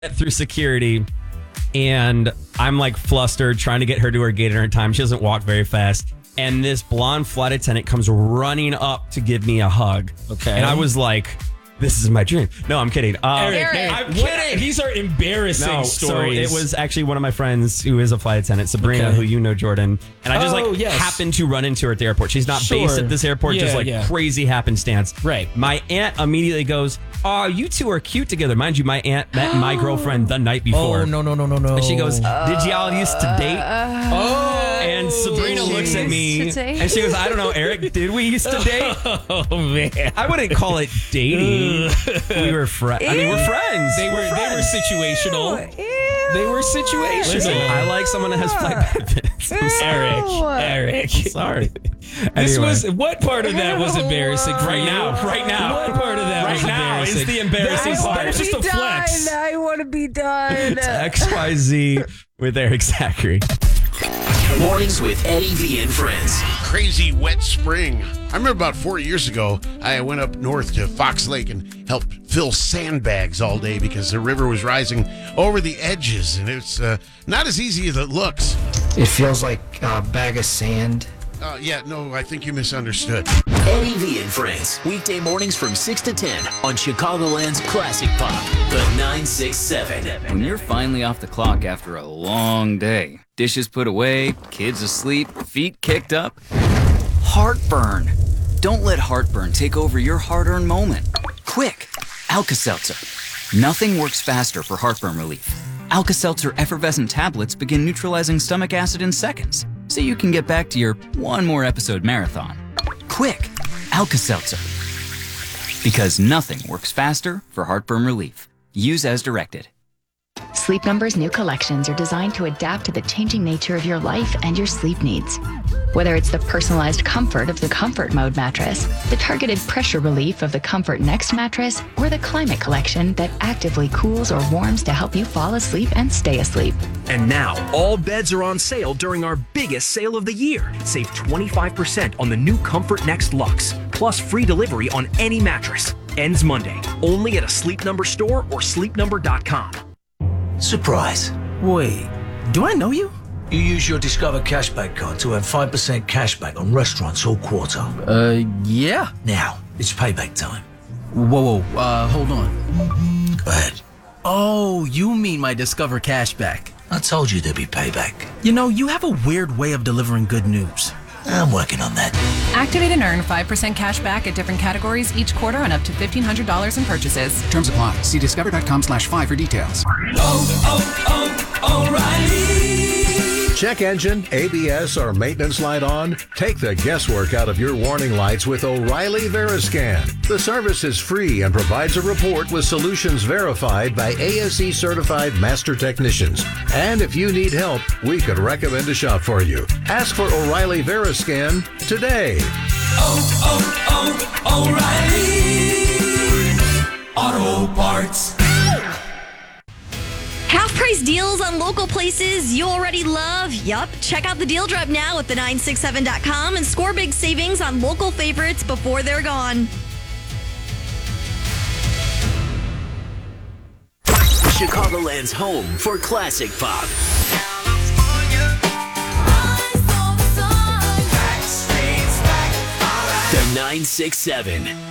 through security, and I'm like flustered trying to get her to her gate in time. She doesn't walk very fast. And this blonde flight attendant comes running up to give me a hug. Okay. And I was like, this is my dream. No, I'm kidding. Eric, I'm kidding. These are embarrassing stories. So it was actually one of my friends who is a flight attendant, Sabrina, who you know, Jordan. And I just happened to run into her at the airport. She's not based at this airport, crazy happenstance. Right. My aunt immediately goes, oh, you two are cute together. Mind you, my aunt met my girlfriend the night before. Oh, no. And she goes, did y'all used to date? And Sabrina looks at me and she goes, I don't know, Eric, did we used to date? Oh, man. I wouldn't call it dating. We were friends. I mean, we're friends. They were situational. Ew. They were situational. Listen, I like someone that has flight benefits. I'm sorry. Eric. Sorry. This Anyway. was what part of that was embarrassing for Right you? now. What part of that was Right now embarrassing? is the embarrassing part. That was just a flex. I want to be done. It's XYZ with Eric Zachary. Mornings with Eddie V and friends. Crazy wet spring. I remember about 4 years ago, I went up north to Fox Lake and helped fill sandbags all day because the river was rising over the edges, and it's not as easy as it looks. It feels like a bag of sand. No, I think you misunderstood. Eddie V and friends. Weekday mornings from 6 to 10 on Chicagoland's Classic Pop, the 967. When you're finally off the clock after a long day, dishes put away, kids asleep, feet kicked up, heartburn. Don't let heartburn take over your hard-earned moment. Quick, Alka-Seltzer. Nothing works faster for heartburn relief. Alka-Seltzer effervescent tablets begin neutralizing stomach acid in seconds, so you can get back to your one more episode marathon. Quick, Alka-Seltzer. Because nothing works faster for heartburn relief. Use as directed. Sleep Number's new collections are designed to adapt to the changing nature of your life and your sleep needs. Whether it's the personalized comfort of the Comfort Mode mattress, the targeted pressure relief of the Comfort Next mattress, or the Climate Collection that actively cools or warms to help you fall asleep and stay asleep. And now, all beds are on sale during our biggest sale of the year. Save 25% on the new Comfort Next Luxe, plus free delivery on any mattress. Ends Monday, only at a Sleep Number store or sleepnumber.com. Surprise. Wait, do I know you? You use your Discover Cashback card to earn 5% cashback on restaurants all quarter. Yeah. Now, it's payback time. Whoa, hold on. Go ahead. Oh, you mean my Discover Cashback. I told you there'd be payback. You know, you have a weird way of delivering good news. I'm working on that. Activate and earn 5% cash back at different categories each quarter on up to $1,500 in purchases. Terms apply. See discover.com/5 for details. O'Reilly. Check engine, ABS, or maintenance light on? Take the guesswork out of your warning lights with O'Reilly Veriscan. The service is free and provides a report with solutions verified by ASE certified master technicians. And if you need help, we could recommend a shop for you. Ask for O'Reilly Veriscan today. O'Reilly Auto Parts. Half-price deals on local places you already love? Yup. Check out the deal drop now at the967.com and score big savings on local favorites before they're gone. Chicagoland's home for Classic Pop. The 967.